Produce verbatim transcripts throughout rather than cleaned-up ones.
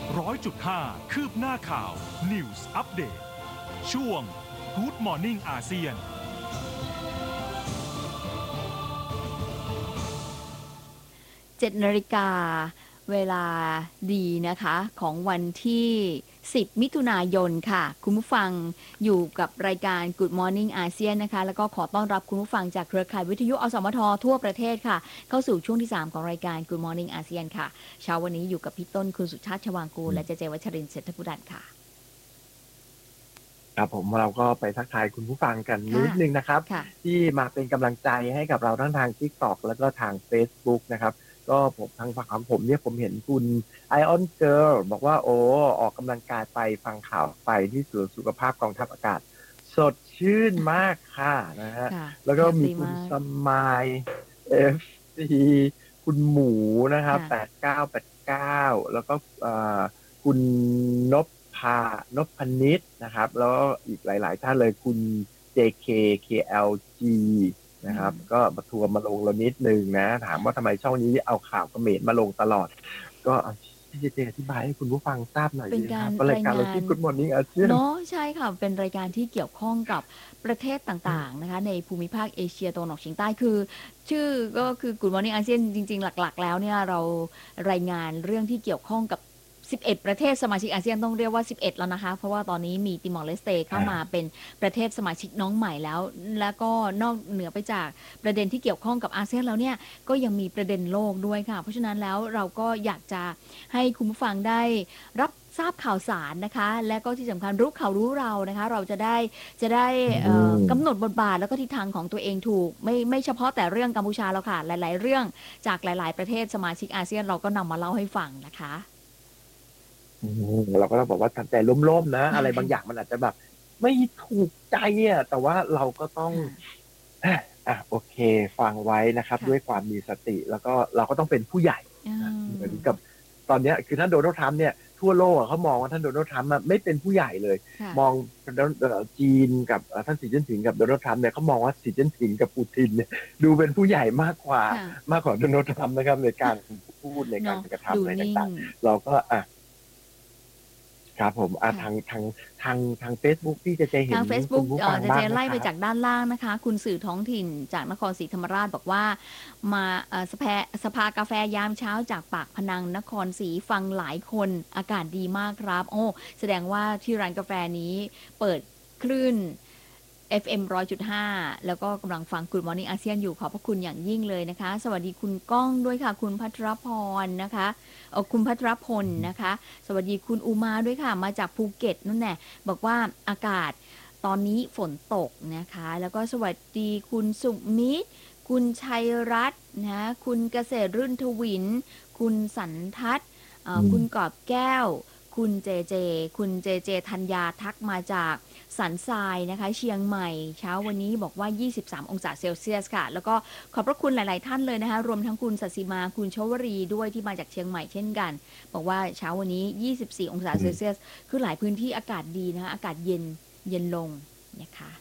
ร้อยจุดห้าคืบหน้าข่าว News Update ช่วง Good Morning อาเซียนเจ็ดนาฬิกาเวลาดีนะคะของวันที่สิบมิถุนายนค่ะคุณผู้ฟังอยู่กับรายการ Good Morning อาเซียนนะคะแล้วก็ขอต้อนรับคุณผู้ฟังจากเครือข่ายวิทยุอสมททั่วประเทศค่ะเข้าสู่ช่วงที่สามของรายการ Good Morning อาเซียนค่ะเช้าวันนี้อยู่กับพี่ต้นคุณสุชาติชวางกูลและเจเจวัชรินทร์เศรษฐกุดันค่ะครับผมเราก็ไปทักทายคุณผู้ฟังกันนิดนึงนะครับที่มาเป็นกำลังใจให้กับเราทั้งทาง TikTok แล้วก็ทาง Facebook นะครับก็ผมทางฝั่งผมเนี่ยผมเห็นคุณ Ion Girl บอกว่าโอ้ออกกำลังกายไปฟังข่าวไปที่สวนสุขภาพกองทัพอากาศสดชื่นมากค่ะนะฮะแล้วก็มีคุณสมาย เอฟ ซี คุณหมูนะครับแปดเก้าแปดเก้าแล้วก็คุณนพพานพนิชนะครับแล้วอีกหลายๆท่านเลยคุณ เจ เค เค แอล จี นะครับก็มาทัวร์มาลงเรานิดนึงนะถามว่าทำไมช่องนี้เอาข่าวเขมรมาลงตลอดก็พี่เจเจอธิบายให้คุณผู้ฟังทราบหน่อยนะครับรายการเราที่ Good Morning อาเซียนเนาะใช่ค่ะเป็นรายการที่เกี่ยวข้องกับประเทศต่างๆนะคะในภูมิภาคเอเชียตะวันออกเฉียงใต้คือชื่อก็คือ Good Morning อาเซียนจริงๆหลักๆแล้วเนี่ยเรารายงานเรื่องที่เกี่ยวข้องกับสิบเอ็ดประเทศสมาชิกอาเซียนต้องเรียกว่าสิบเอ็ดแล้วนะคะเพราะว่าตอนนี้มีติมอร์เลสเตเข้ามาเป็นประเทศสมาชิกน้องใหม่แล้วแล้วก็นอกเหนือไปจากประเด็นที่เกี่ยวข้องกับอาเซียนแล้วเนี่ยก็ยังมีประเด็นโลกด้วยค่ะเพราะฉะนั้นแล้วเราก็อยากจะให้คุณผู้ฟังได้รับทราบข่าวสารนะคะและก็ที่สำคัญรู้ข่าวรู้เรานะคะเราจะได้จะได้กำหนดบทบาทแล้วก็ทิศทางของตัวเองถูกไม่ไม่เฉพาะแต่เรื่องกัมพูชาแล้วค่ะหลายๆเรื่องจากหลายๆประเทศสมาชิกอาเซียนเราก็นำมาเล่าให้ฟังนะคะเราก็ต้องบอกว่าทำใจล้มๆนะอะไรบางอย่างมันอาจจะแบบไม่ถูกใจอ่ะแต่ว่าเราก็ต้องอ่ะโอเคฟังไว้นะครับด้วยความมีสติแล้วก็เราก็ต้องเป็นผู้ใหญ่เหมือนกับตอนนี้คือท่านโดนัลด์ทรัมป์เนี่ยทั่วโลกเขามองว่าท่านโดนัลด์ทรัมป์ไม่เป็นผู้ใหญ่เลยมองจีนกับท่านสีจิ้นผิงกับโดนัลด์ทรัมป์เนี่ยเขามองว่าสีจิ้นผิงกับปูตินเนี่ยดูเป็นผู้ใหญ่มากกว่ามากกว่าโดนัลด์ทรัมป์นะครับในการพูดในการกระทำอะไรต่างๆเราก็อ่ะครับผมอ่ะทางทางทางทาง Facebook ที่จะจะเห็นทาง Facebook เอ่อจะจะไล่ไปจากด้านล่างนะคะคุณสื่อท้องถิ่นจากนครศรีธรรมราชบอกว่ามาเอ่อสภาสภากาแฟยามเช้าจากปากพนังนครศรีฟังหลายคนอากาศดีมากครับโอ้แสดงว่าที่ร้านกาแฟนี้เปิดคลื่น เอฟ เอ็ม หนึ่งร้อยจุดห้า แล้วก็กำลังฟัง Good Morning อาเซียนอยู่ขอบพระคุณอย่างยิ่งเลยนะคะสวัสดีคุณก้องด้วยค่ะคุณพัทรพรนะคะเออคุณพัทรพลนะคะสวัสดีคุณอุมาด้วยค่ะมาจากภูเก็ตนั่นแหละบอกว่าอากาศตอนนี้ฝนตกนะคะแล้วก็สวัสดีคุณสุมิตรคุณชัยรัตน์นะคุณเกษตรรื่นทวินคุณสันทัศน์คุณกอบแก้วคุณเจเจคุณเจเจธัญญาทักมาจากสันทรายนะคะเชียงใหม่เช้าวันนี้บอกว่ายี่สิบสามองศาเซลเซียสค่ะแล้วก็ขอบพระคุณหลายๆท่านเลยนะคะรวมทั้งคุณศศิมาคุณชวรีด้วยที่มาจากเชียงใหม่เช่นกันบอกว่าเช้าวันนี้ยี่สิบสี่องศาเซลเซียสคือหลายพื้นที่อากาศดีนะคะอากาศเย็นเย็นลงนะคะ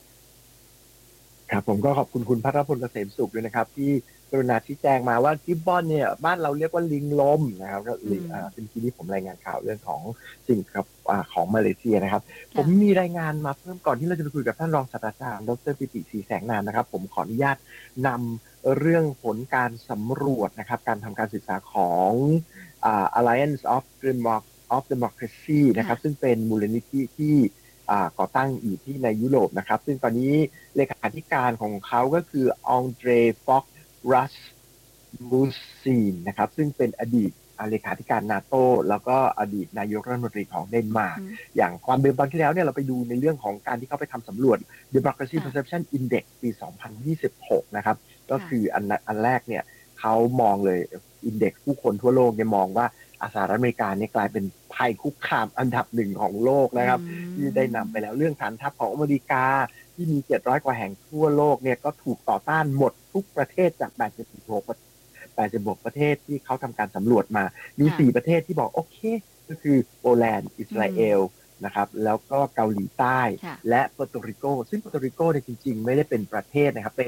ครับผมก็ขอบคุณคุณพัทรพลเกษมสุขด้วยนะครับที่กรุณาชี้แจงมาว่ากิบบอนเนี่ยบ้านเราเรียกว่าลิงลมนะครับก็เป็นที่นี้ผมรายงานข่าวเรื่องของสิ่งกับของมาเลเซียนะครับผมมีรายงานมาเพิ่มก่อนที่เราจะไปคุยกับท่านรองศาสตราจารย์ดร.ปิติศรีแสงนามนะครับผมขออนุญาตนำเรื่องผลการสำรวจนะครับการทำการศึกษาของ Alliance of of Democracy นะครับซึ่งเป็นมูลนิธิที่ก่อตั้งอยู่ที่ในยุโรปนะครับซึ่งตอนนี้เลขาธิการของเขาก็คือองเดรฟ็อกรัสมูซีนนะครับซึ่งเป็นอดีตเลขาธิการนาโต้แล้วก็อดีตนายกรัฐมนตรีของเดนมาร์กอย่างความเดิมตอนที่แล้วเนี่ยเราไปดูในเรื่องของการที่เขาไปทำสำรวจ Democracy Perception Index ปีสองพันยี่สิบหกนะครับก็คืออันอันแรกเนี่ยเขามองเลย Index ผู้คนทั่วโลกเนี่ยมองว่าสหรัฐอเมริกาเนี่ยกลายเป็นภัยคุกคามอันดับหนึ่งของโลกนะครับที่ได้นำไปแล้วเรื่องฐานทัพของอเมริกาที่มีเจ็ดร้อยกว่าแห่งทั่วโลกเนี่ยก็ถูกต่อต้านหมดทุกประเทศจากแปดสิบหกประเทศที่เขาทำการสำรวจมามีสี่ประเทศที่บอกโอเคก็คือโปแลนด์อิสราเอลนะครับแล้วก็เกาหลีใต้และเปอร์โตริโกซึ่งเปอร์โตริโกเนี่ยจริงๆไม่ได้เป็นประเทศนะครับเป็น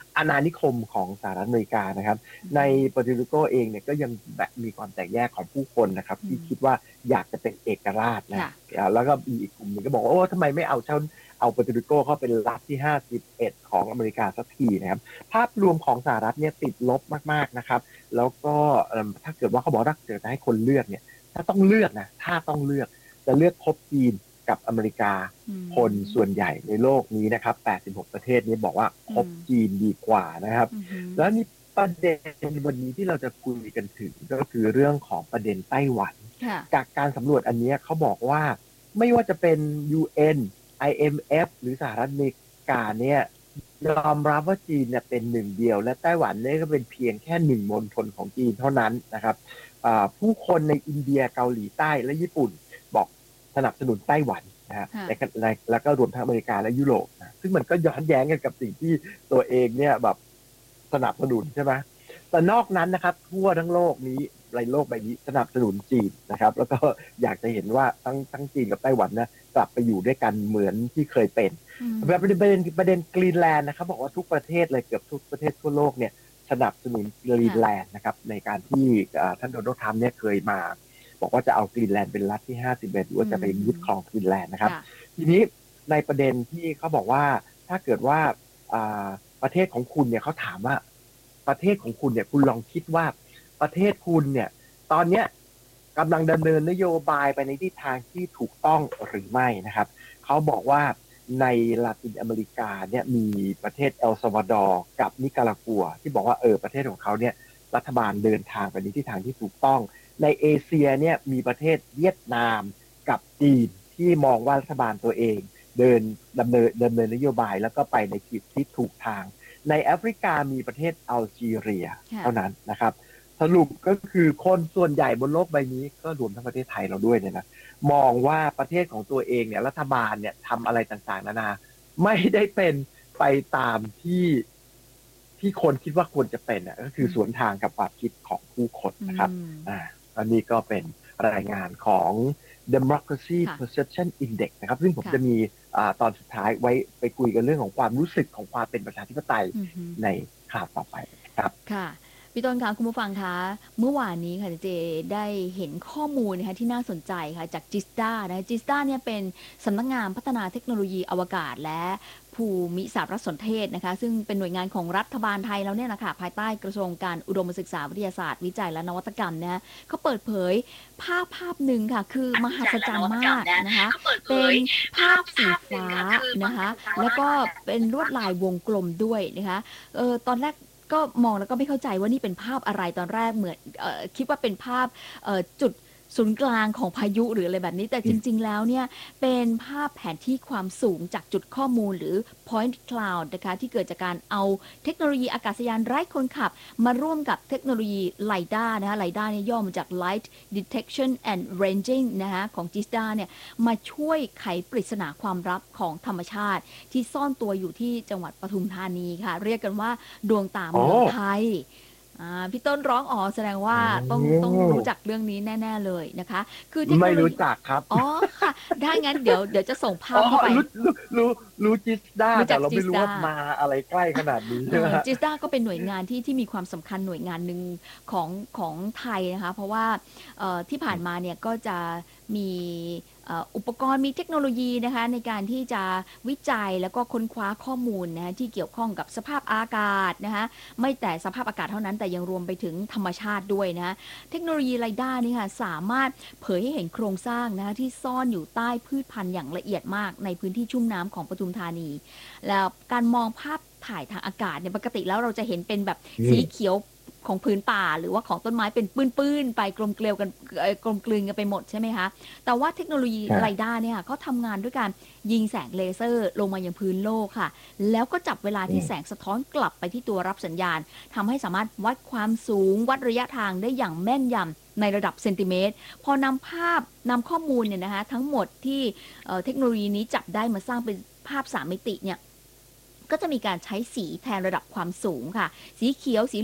อาณานิคมของสหรัฐอเมริกานะครับในปาร์ติริโกเองเนี่ยก็ยังแบบมีความแตกแยกของผู้คนนะครับที่คิดว่าอยากจะเป็นเอกราชนะแล้วก็มีอีกกลุ่มหนึงก็บอกว่าโอ้ทำไมไม่เอาเช่าเอาปาร์ติริโกเข้าเป็นรัฐที่ห้าสิบเอ็ดของอเมริกาสักทีนะครับภาพรวมของสหรัฐเนี่ยติดลบมากๆนะครับแล้วก็ถ้าเกิดว่าเขาบอกว่าจะให้คนเลือกเนี่ยถ้าต้องเลือกนะถ้าต้องเลือกจะเลือกคบจีนกับอเมริกาคนส่วนใหญ่ในโลกนี้นะครับแปดสิบหกประเทศนี้บอกว่าคบจีนดีกว่านะครับแล้วนี่ประเด็นวันนี้ที่เราจะคุยกันถึงก็คือเรื่องของประเด็นไต้หวันจากการสำรวจอันนี้เขาบอกว่าไม่ว่าจะเป็น ยู เอ็น ไอ เอ็ม เอฟ หรือสหรัฐอเมริกาเนี่ยยอมรับว่าจีนเนี่ยเป็นหนึ่งเดียวและไต้หวันเนี่ยก็เป็นเพียงแค่หนึ่งมณฑลของจีนเท่านั้นนะครับผู้คนในอินเดียเกาหลีใต้และญี่ปุ่นบอกสนับสนุนไต้หวันนะฮะแล้วก็รวมทั้งอเมริกาและยุโรปนะซึ่งมันก็ย้อนแย้งกันกับสิ่งที่ตัวเองเนี่ยแบบสนับสนุนใช่ไหมแต่นอกนั้นนะครับทั่วทั้งโลกนี้ในโลกใบนี้สนับสนุนจีนนะครับแล้วก็อยากจะเห็นว่าทั้งทั้งจีนกับไต้หวันนะกลับไปอยู่ด้วยกันเหมือนที่เคยเป็นประเด็นประเด็นประเด็นกรีนแลนด์นะครับบอกว่าทุกประเทศเลยเกือบทุกประเทศทั่วโลกเนี่ยสนับสนุนกรีนแลนด์นะครับในการที่ท่านโดนัลด์ทรัมป์เนี่ยเคยมาบอกว่าจะเอากรีนแลนด์เป็นรัฐที่ห้าสิบเอ็ดหรือว่าจะไปยึดครองกรีนแลนด์นะครับทีนี้ในประเด็นที่เขาบอกว่าถ้าเกิดว่าประเทศของคุณเนี่ยเขาถามว่าประเทศของคุณเนี่ยคุณลองคิดว่าประเทศคุณเนี่ยตอนนี้กำลังดำเนินนโยบายไปในทิศทางที่ถูกต้องหรือไม่นะครับเขาบอกว่าในลาตินอเมริกาเนี่ยมีประเทศเอลซัลวาดอร์กับนิการากัวที่บอกว่าเออประเทศของเขาเนี่ยรัฐบาลเดินทางไปในทิศทางที่ถูกต้องในเอเชียเนี่ยมีประเทศเวียดนามกับจีนที่มองว่ารัฐบาลตัวเองเดินดำเนินดำเนินนโยบายแล้วก็ไปในทิศที่ถูกทางในแอฟริกามีประเทศอัลจีเรียเท่านั้นนะครับสรุปก็คือคนส่วนใหญ่บนโลกใบนี้ก็รวมทั้งประเทศไทยเราด้วยเนี่ยนะมองว่าประเทศของตัวเองเนี่ยรัฐบาลเนี่ยทำอะไรต่างๆนานาไม่ได้เป็นไปตามที่ที่คนคิดว่าควรจะเป็นอ่ะก็คือสวนทางกับความคิดของผู้คนนะครับอ่าอันนี้ก็เป็นรายงานของ Democracy Perception Index นะครับซึ่งผมจะมีอ่าตอนสุดท้ายไว้ไปคุยกันเรื่องของความรู้สึกของความเป็นประชาธิปไตยในข่าวต่อไปครับค่ะพี่ต้นคะคุณผู้ฟังคะเมื่อวานนี้ค่ะเจได้เห็นข้อมูลนะคะที่น่าสนใจค่ะจากจิสตานะจิสตาเนี่ยเป็นสำนักงานพัฒนาเทคโนโลยีอวกาศและภูมิสารสนเทศนะคะซึ่งเป็นหน่วยงานของรัฐบาลไทยแล้วเนี่ยนะคะภายใต้กระทรวงการอุดมศึกษาวิทยาศาสตร์วิจัยและนวัตกรรมนะเขาเปิดเผยภาพภาพหนึ่งค่ะคือมหัศจรรย์มากนะคะเป็นภาพสีฟ้านะคะแล้วก็เป็นลวดลายวงกลมด้วยนะคะเออตอนแรกก็มองแล้วก็ไม่เข้าใจว่านี่เป็นภาพอะไรตอนแรกเหมือนเอ่อคิดว่าเป็นภาพเอ่อจุดศูนย์กลางของพายุหรืออะไรแบบนี้แต่จริงๆแล้วเนี่ยเป็นภาพแผนที่ความสูงจากจุดข้อมูลหรือ point cloud นะคะที่เกิดจากการเอาเทคโนโลยีอากาศยานไร้คนขับมาร่วมกับเทคโนโลยีไลด้านะคะไลด้าเนี่ยย่อมาจาก light detection and ranging นะคะของ จิส ดา เนี่ยมาช่วยไขปริศนาความลับของธรรมชาติที่ซ่อนตัวอยู่ที่จังหวัดปทุมธานีค่ะเรียกกันว่าดวงตาเมืองไทยพี่ต้นร้องอ๋อแสดงว่าต้องต้องรู้จักเรื่องนี้แน่ๆเลยนะคะคือไม่รู้จักครับอ๋อค่ะได้งั้นเดี๋ยวเดี๋ยวจะส่งภาพเข้าไปรู้รู้รู้จิสดาแต่เราไม่รู้ว่ามาอะไรใกล้ขนาดนี้ใช่ไหมจิสดาก็เป็นหน่วยงานที่ที่มีความสำคัญหน่วยงานหนึ่งของของไทยนะคะเพราะว่าที่ผ่านมาเนี่ยก็จะมีอุปกรณ์มีเทคโนโลยีนะคะในการที่จะวิจัยแล้วก็ค้นคว้าข้อมูลนะที่เกี่ยวข้องกับสภาพอากาศนะคะไม่แต่สภาพอากาศเท่านั้นแต่ยังรวมไปถึงธรรมชาติด้วยนะเทคโนโลยีไลด้านี่ค่ะสามารถเผยให้เห็นโครงสร้างนะคะที่ซ่อนอยู่ใต้พืชพันธุ์อย่างละเอียดมากในพื้นที่ชุ่มน้ำของปทุมธานีแล้วการมองภาพถ่ายทางอากาศเนี่ยปกติแล้วเราจะเห็นเป็นแบบสีเขียวของพื้นป่าหรือว่าของต้นไม้เป็นปื้นๆไปกลมเกลียวกันกลมกลืนกันไปหมดใช่ไหมคะแต่ว่าเทคโนโลยีไรด้าเนี่ยเขาทำงานด้วยการยิงแสงเลเซอร์ลงมายังพื้นโลกค่ะแล้วก็จับเวลาที่แสงสะท้อนกลับไปที่ตัวรับสัญญาณทำให้สามารถวัดความสูงวัดระยะทางได้อย่างแม่นยำในระดับเซนติเมตรพอนำภาพนำข้อมูลเนี่ยนะคะทั้งหมดที่เทคโนโลยีนี้จับได้มาสร้างเป็นภาพสามมิติเนี่ยก็จะมีการใช้สีแทนระดับความสูงค่ะสีเขียวสี